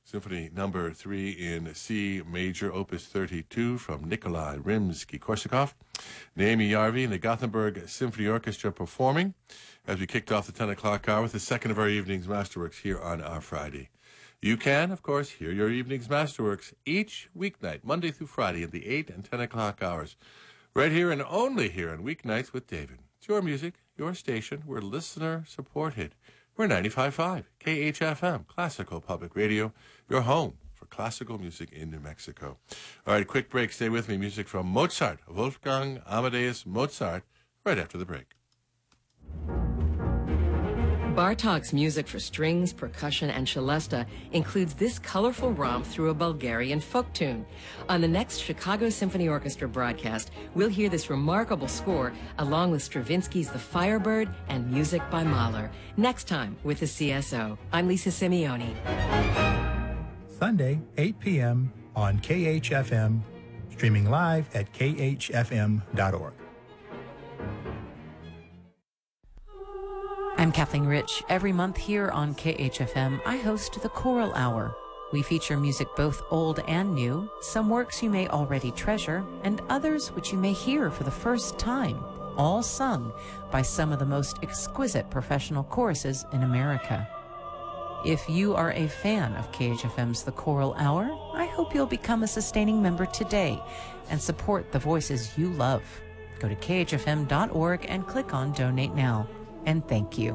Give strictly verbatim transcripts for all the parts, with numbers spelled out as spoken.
Symphony Number Three in C Major, Opus thirty-two, from Nikolai Rimsky-Korsakov. Naomi Yarvi and the Gothenburg Symphony Orchestra performing as we kicked off the ten o'clock hour with the second of our evening's Masterworks here on our Friday. You can, of course, hear your evening's Masterworks each weeknight, Monday through Friday, at the eight and ten o'clock hours, right here and only here on Weeknights with David. It's your music, your station. We're listener-supported. We're ninety-five point five K H F M, Classical Public Radio, your home for classical music in New Mexico. All right, quick break. Stay with me. Music from Mozart, Wolfgang Amadeus Mozart, right after the break. Bartók's music for strings, percussion, and celesta includes this colorful romp through a Bulgarian folk tune. On the next Chicago Symphony Orchestra broadcast, we'll hear this remarkable score along with Stravinsky's The Firebird and music by Mahler. Next time with the C S O. I'm Lisa Simeone. Sunday, eight p.m. on K H F M, streaming live at K H F M dot org. I'm Kathleen Rich. Every month here on K H F M, I host the Choral Hour. We feature music both old and new, some works you may already treasure, and others which you may hear for the first time, all sung by some of the most exquisite professional choruses in America. If you are a fan of K H F M's The Choral Hour, I hope you'll become a sustaining member today and support the voices you love. Go to K H F M dot org and click on Donate Now. And thank you.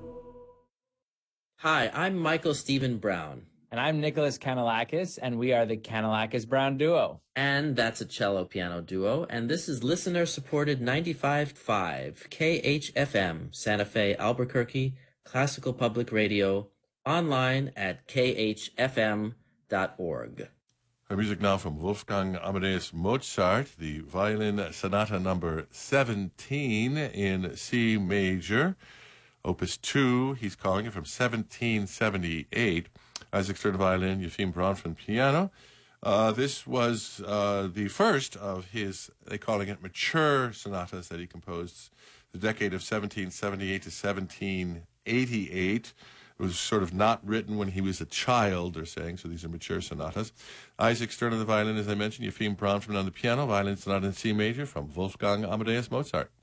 Hi, I'm Michael Stephen Brown. And I'm Nicholas Kanellakis, and we are the Kanellakis-Brown Duo. And that's a cello-piano duo, and this is listener-supported ninety-five point five K H F M, Santa Fe, Albuquerque, Classical Public Radio, online at K H F M dot org. Our music now from Wolfgang Amadeus Mozart, the Violin Sonata number seventeen in C major, Opus two, he's calling it, from seventeen seventy-eight. Isaac Stern violin, Yefim Bronfman piano. Uh, this was uh, the first of his, they calling it mature sonatas that he composed the decade of seventeen seventy-eight to seventeen eighty-eight. It was sort of not written when he was a child, they're saying, so these are mature sonatas. Isaac Stern on the violin, as I mentioned, Yefim Bronfman on the piano, violin sonata in C major from Wolfgang Amadeus Mozart.